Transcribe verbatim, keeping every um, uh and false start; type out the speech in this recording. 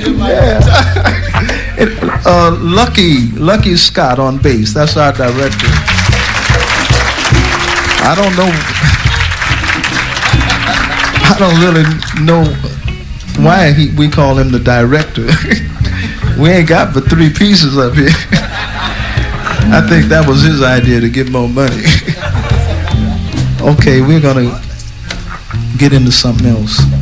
Yeah. And, uh, Lucky, Lucky Scott on bass. That's our director. I don't know. I don't really know why he, we call him the director. We ain't got but three pieces up here. I think that was his idea to get more money. Okay, we're gonna get into something else.